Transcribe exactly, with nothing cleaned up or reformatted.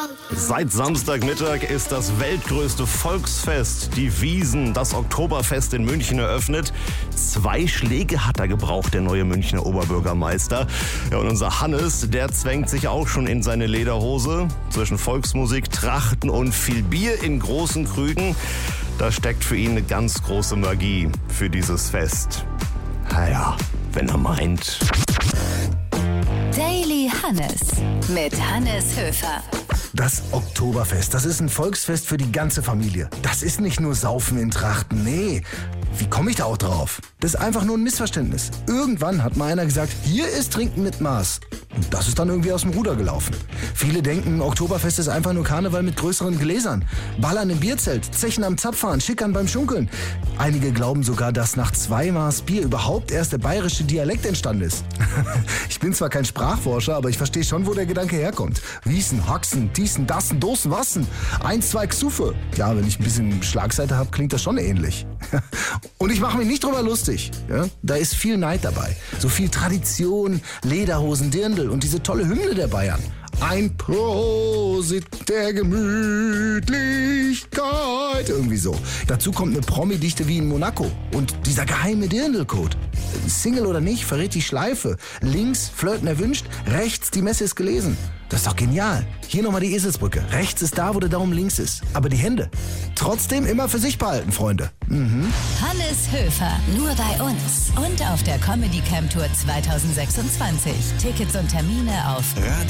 Seit Samstagmittag ist das weltgrößte Volksfest, die Wiesn, das Oktoberfest in München eröffnet. Zwei Schläge hat er gebraucht, der neue Münchner Oberbürgermeister. Ja, und unser Hannes, der zwängt sich auch schon in seine Lederhose. Zwischen Volksmusik, Trachten und viel Bier in großen Krügen, da steckt für ihn eine ganz große Magie für dieses Fest. Naja, wenn er meint. Daily Hannes mit Hannes Höfer. Das Oktoberfest, das ist ein Volksfest für die ganze Familie. Das ist nicht nur Saufen in Trachten, nee. Wie komme ich da auch drauf? Das ist einfach nur ein Missverständnis. Irgendwann hat mal einer gesagt, hier ist Trinken mit Maß. Und das ist dann irgendwie aus dem Ruder gelaufen. Viele denken, Oktoberfest ist einfach nur Karneval mit größeren Gläsern. Ballern im Bierzelt, Zechen am Zapfhahn, Schickern beim Schunkeln. Einige glauben sogar, dass nach zwei Maß Bier überhaupt erst der bayerische Dialekt entstanden ist. Ich bin zwar kein Sprachforscher, aber ich verstehe schon, wo der Gedanke herkommt. Wiesen, Haxen, Diesen, Dassen, Dosen, Wassen. Eins, zwei Xuffe. Ja, wenn ich ein bisschen Schlagseite habe, klingt das schon ähnlich. Und ich mache mich nicht drüber lustig. Ja? Da ist viel Neid dabei. So viel Tradition, Lederhosen, Dirndl und diese tolle Hymne der Bayern. Ein Prosit der Gemütlichkeit. Irgendwie so. Dazu kommt eine Promi-Dichte wie in Monaco. Und dieser geheime Dirndl-Code. Single oder nicht, verrät die Schleife. Links, Flirten erwünscht, rechts, die Messe ist gelesen. Das ist doch genial. Hier nochmal die Eselsbrücke. Rechts ist da, wo der Daumen links ist. Aber die Hände trotzdem immer für sich behalten, Freunde. Mhm. Hannes Höfer, nur bei uns. Und auf der Comedy Camp Tour zwanzig sechsundzwanzig. Tickets und Termine auf